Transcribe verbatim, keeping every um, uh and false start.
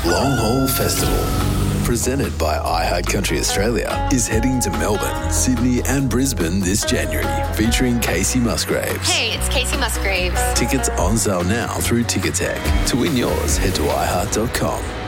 Long Haul Festival, presented by iHeart Country Australia, is heading to Melbourne, Sydney and Brisbane this January, featuring Casey Musgraves. Hey, it's Casey Musgraves. Tickets on sale now through Ticketek. To win yours, head to i heart dot com.